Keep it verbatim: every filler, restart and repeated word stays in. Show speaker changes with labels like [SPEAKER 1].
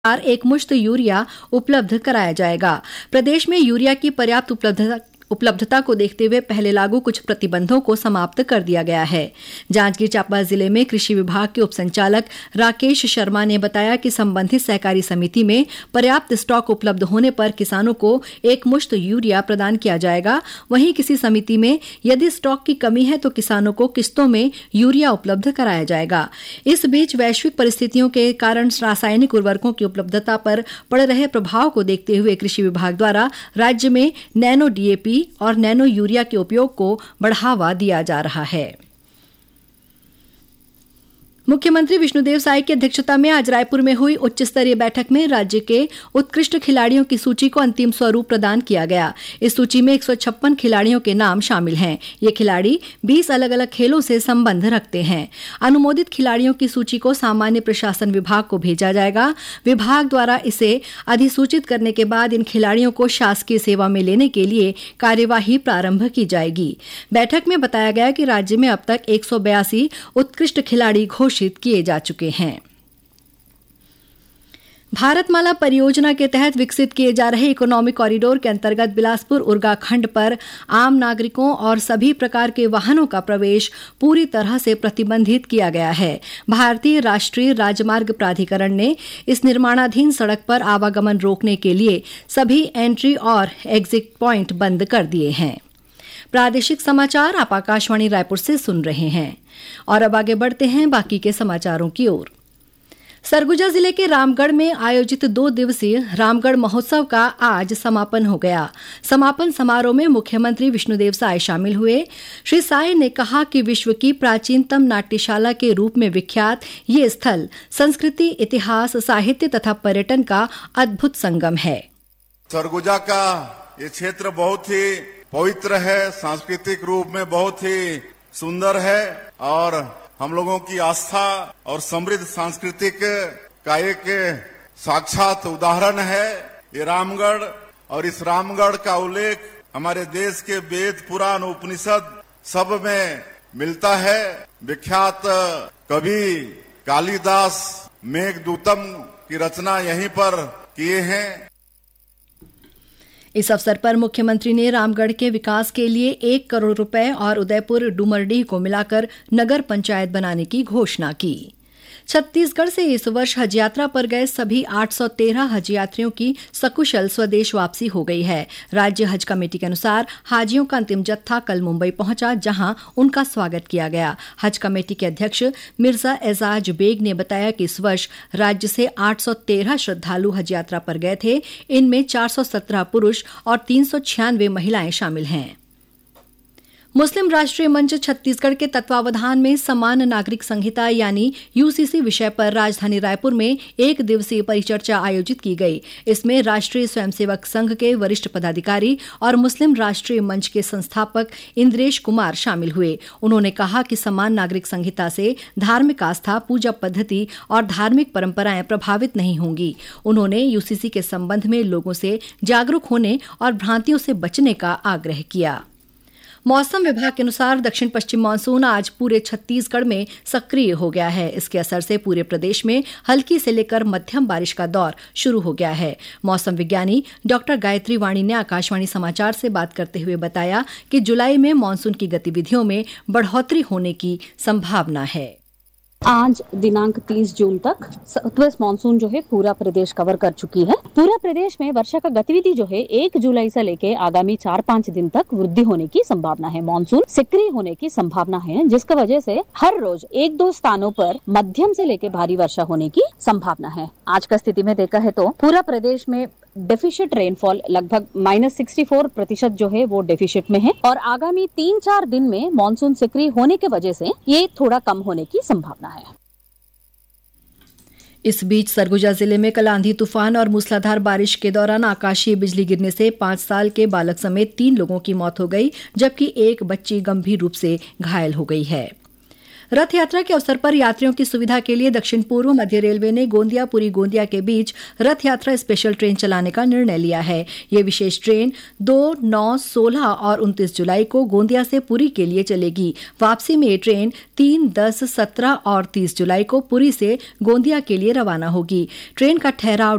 [SPEAKER 1] एक मुश्त यूरिया उपलब्ध कराया जाएगा। प्रदेश में यूरिया की पर्याप्त उपलब्धता उपलब्धता को देखते हुए पहले लागू कुछ प्रतिबंधों को समाप्त कर दिया गया है। जांजगीर चांपा जिले में कृषि विभाग के उपसंचालक राकेश शर्मा ने बताया कि संबंधित सहकारी समिति में पर्याप्त स्टॉक उपलब्ध होने पर किसानों को एक मुश्त यूरिया प्रदान किया जाएगा। वहीं किसी समिति में यदि स्टॉक की कमी है तो किसानों को किस्तों में यूरिया उपलब्ध कराया जाएगा। इस बीच वैश्विक परिस्थितियों के कारण रासायनिक उर्वरकों की उपलब्धता पर पड़ रहे प्रभाव को देखते हुए कृषि विभाग द्वारा राज्य में नैनो डीएपी और नैनो यूरिया के उपयोग को बढ़ावा दिया जा रहा है। मुख्यमंत्री विष्णुदेव साय की अध्यक्षता में आज रायपुर में हुई उच्च स्तरीय बैठक में राज्य के उत्कृष्ट खिलाड़ियों की सूची को अंतिम स्वरूप प्रदान किया गया। इस सूची में एक सौ छप्पन खिलाड़ियों के नाम शामिल हैं। ये खिलाड़ी बीस अलग अलग खेलों से संबंध रखते हैं। अनुमोदित खिलाड़ियों की सूची को सामान्य प्रशासन विभाग को भेजा जाएगा। विभाग द्वारा इसे अधिसूचित करने के बाद इन खिलाड़ियों को शासकीय सेवा में लेने के लिए कार्यवाही प्रारंभ की जाएगी। बैठक में बताया गया कि राज्य में अब तक एक सौ बयासी उत्कृष्ट खिलाड़ी घोषित किए जा चुके हैं। भारतमाला परियोजना के तहत विकसित किए जा रहे इकोनॉमिक कॉरिडोर के अंतर्गत बिलासपुर उरगा खंड पर आम नागरिकों और सभी प्रकार के वाहनों का प्रवेश पूरी तरह से प्रतिबंधित किया गया है। भारतीय राष्ट्रीय राजमार्ग प्राधिकरण ने इस निर्माणाधीन सड़क पर आवागमन रोकने के लिए सभी एंट्री और एग्जिट प्वाइंट बंद कर दिए हैं। प्रादेशिक समाचार आप आकाशवाणी रायपुर से सुन रहे हैं और अब आगे बढ़ते हैं बाकी के समाचारों की ओर। सरगुजा जिले के रामगढ़ में आयोजित दो दिवसीय रामगढ़ महोत्सव का आज समापन हो गया। समापन समारोह में मुख्यमंत्री विष्णुदेव साय शामिल हुए। श्री साय ने कहा कि विश्व की प्राचीनतम नाट्यशाला के रूप में विख्यात ये स्थल संस्कृति, इतिहास, साहित्य तथा पर्यटन का अद्भुत संगम है।
[SPEAKER 2] सरगुजा का ये क्षेत्र बहुत ही पवित्र है, सांस्कृतिक रूप में बहुत ही सुंदर है और हम लोगों की आस्था और समृद्ध सांस्कृतिक का एक साक्षात उदाहरण है ये रामगढ़। और इस रामगढ़ का उल्लेख हमारे देश के वेद, पुराण, उपनिषद सब में मिलता है। विख्यात कवि कालिदास मेघदूतम की रचना यहीं पर किए हैं।
[SPEAKER 1] इस अवसर पर मुख्यमंत्री ने रामगढ़ के विकास के लिए एक करोड़ रुपए और उदयपुर डुमरडीह को मिलाकर नगर पंचायत बनाने की घोषणा की। छत्तीसगढ़ से इस वर्ष हज यात्रा पर गए सभी आठ सौ तेरह हज यात्रियों की सकुशल स्वदेश वापसी हो गई है। राज्य हज कमेटी के अनुसार हाजियों का अंतिम जत्था कल मुंबई पहुंचा, जहां उनका स्वागत किया गया। हज कमेटी के अध्यक्ष मिर्जा एजाज बेग ने बताया कि इस वर्ष राज्य से आठ सौ तेरह श्रद्धालु हज यात्रा पर गए थे। इनमें चार सौ सत्रह पुरुष और तीन सौ छियानवे महिलाएं शामिल हैं। मुस्लिम राष्ट्रीय मंच छत्तीसगढ़ के तत्वावधान में समान नागरिक संहिता यानी यूसीसी विषय पर राजधानी रायपुर में एक दिवसीय परिचर्चा आयोजित की गई। इसमें राष्ट्रीय स्वयंसेवक संघ के वरिष्ठ पदाधिकारी और मुस्लिम राष्ट्रीय मंच के संस्थापक इंद्रेश कुमार शामिल हुए। उन्होंने कहा कि समान नागरिक संहिता से धार्मिक आस्था, पूजा पद्धति और धार्मिक परंपराएं प्रभावित नहीं होंगी। उन्होंने यूसीसी के संबंध में लोगों से जागरूक होने और भ्रांतियों से बचने का आग्रह किया। मौसम विभाग के अनुसार दक्षिण पश्चिम मानसून आज पूरे छत्तीसगढ़ में सक्रिय हो गया है। इसके असर से पूरे प्रदेश में हल्की से लेकर मध्यम बारिश का दौर शुरू हो गया है। मौसम विज्ञानी डॉक्टर गायत्री वाणी ने आकाशवाणी समाचार से बात करते हुए बताया कि जुलाई में मानसून की गतिविधियों में बढ़ोतरी होने की संभावना है।
[SPEAKER 3] आज दिनांक तीस जून तक साउथ वेस्ट मानसून जो है पूरा प्रदेश कवर कर चुकी है। पूरा प्रदेश में वर्षा का गतिविधि जो है एक जुलाई से लेके आगामी चार पाँच दिन तक वृद्धि होने की संभावना है। मानसून सक्रिय होने की संभावना है, जिसकी वजह से हर रोज एक दो स्थानों पर मध्यम से लेके भारी वर्षा होने की संभावना है। आज का स्थिति में देखा है तो पूरा प्रदेश में डेफिशिट रेनफॉल लगभग माइनस सिक्सटी फोर प्रतिशत जो है वो डेफिशिट में है और आगामी तीन चार दिन में मानसून सक्रिय होने के वजह से ये थोड़ा कम होने की संभावना है।
[SPEAKER 1] इस बीच सरगुजा जिले में कल आंधी तूफान और मूसलाधार बारिश के दौरान आकाशीय बिजली गिरने से पांच साल के बालक समेत तीन लोगों की मौत हो गई, जबकि एक बच्ची गंभीर रूप से घायल हो गई है। रथ यात्रा के अवसर पर यात्रियों की सुविधा के लिए दक्षिण पूर्व मध्य रेलवे ने गोंदिया पुरी गोंदिया के बीच रथ यात्रा स्पेशल ट्रेन चलाने का निर्णय लिया है। ये विशेष ट्रेन दो, नौ, सोलह और उनतीस जुलाई को गोंदिया से पुरी के लिए चलेगी। वापसी में ये ट्रेन तीन, दस, सत्रह और तीस जुलाई को पुरी से गोंदिया के लिए रवाना होगी। ट्रेन का ठहराव